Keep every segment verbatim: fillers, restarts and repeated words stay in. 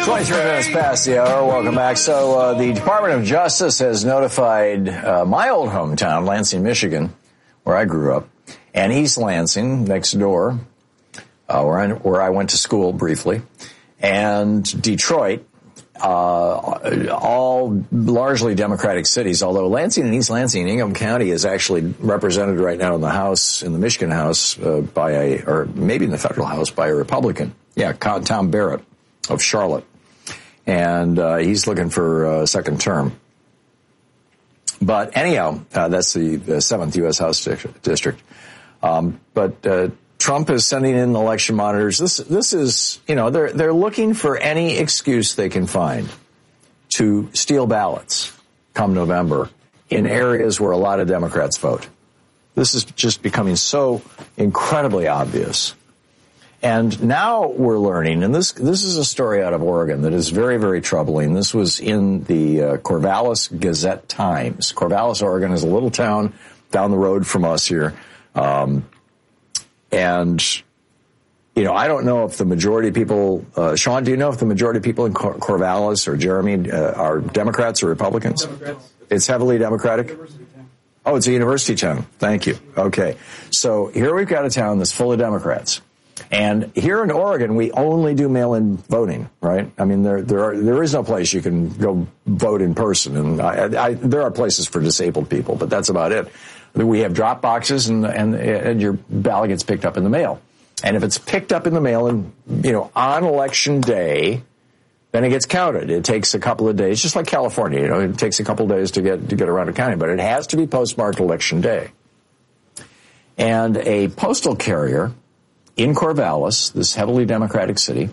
twenty-three minutes past the hour. Welcome back. So uh, the Department of Justice has notified uh, my old hometown, Lansing, Michigan, where I grew up, and East Lansing, next door, uh, where, I, where I went to school briefly, and Detroit, uh, all largely Democratic cities, although Lansing and East Lansing, Ingham County is actually represented right now in the House, in the Michigan House, uh, by a, or maybe in the federal House by a Republican. Yeah, Tom Barrett of Charlotte. And uh, he's looking for a uh, second term. But anyhow, uh, that's the, the seventh U S House district. Um, but uh, Trump is sending in election monitors. This this is, you know, they're they're looking for any excuse they can find to steal ballots come November in areas where a lot of Democrats vote. This is just becoming so incredibly obvious. And now we're learning, and this this is a story out of Oregon that is very, very troubling. This was in the uh, Corvallis Gazette Times. Corvallis, Oregon is a little town down the road from us here. Um, and, you know, I don't know if the majority of people, uh, Sean, do you know if the majority of people in Cor- Corvallis or Jeremy uh, are Democrats or Republicans? Democrats. It's heavily Democratic? Oh, it's a university town. Thank you. Okay. So here we've got a town that's full of Democrats. And here in Oregon, we only do mail-in voting, right? I mean, there there are there is no place you can go vote in person, and I, I, there are places for disabled people, but that's about it. We have drop boxes, and and and your ballot gets picked up in the mail. And if it's picked up in the mail, and you know, on election day, then it gets counted. It takes a couple of days, just like California. You know, it takes a couple of days to get to get around to counting, but it has to be postmarked election day. And a postal carrier in Corvallis, this heavily Democratic city,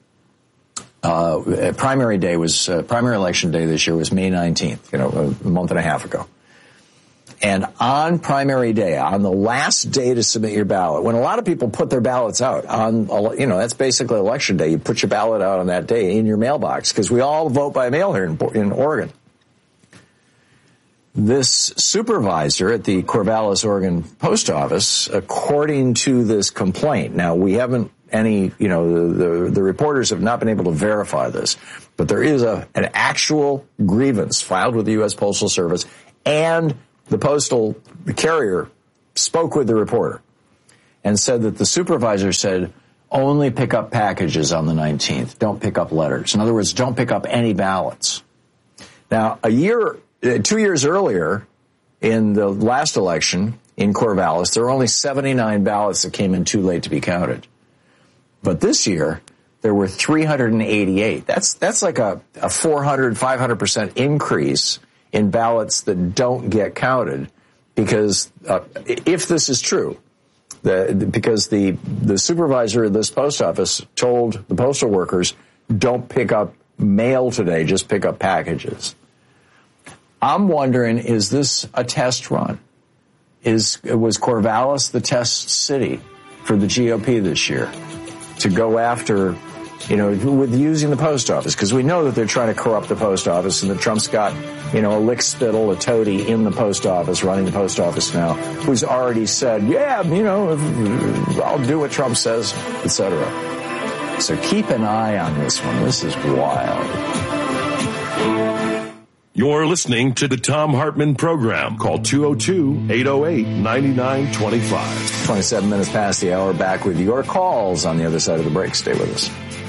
uh, primary day was, uh, primary election day this year was May nineteenth, you know, a month and a half ago. And on primary day, on the last day to submit your ballot, when a lot of people put their ballots out on, you know, that's basically election day. You put your ballot out on that day in your mailbox because we all vote by mail here in, in Oregon. This supervisor at the Corvallis, Oregon post office, according to this complaint, now we haven't any, you know, the, the, the reporters have not been able to verify this, but there is a, an actual grievance filed with the U S Postal Service, and the postal carrier spoke with the reporter and said that the supervisor said, only pick up packages on the nineteenth. Don't pick up letters. In other words, don't pick up any ballots. Now, a year Two years earlier, in the last election in Corvallis, there were only seventy-nine ballots that came in too late to be counted. But this year, there were three hundred eighty-eight. That's that's like a, a four hundred, five hundred percent increase in ballots that don't get counted because uh, if this is true, the, because the, the supervisor of this post office told the postal workers, don't pick up mail today, just pick up packages. I'm wondering, is this a test run? Is was Corvallis the test city for the G O P this year to go after, you know, with using the post office? Because we know that they're trying to corrupt the post office, and that Trump's got, you know, a lick spittle, a toady in the post office, running the post office now, who's already said, yeah, you know, I'll do what Trump says, et cetera. So keep an eye on this one. This is wild. You're listening to the Thom Hartmann Program. Call two oh two, eight oh eight, nine nine two five. twenty-seven minutes past the hour. Back with your calls on the other side of the break. Stay with us.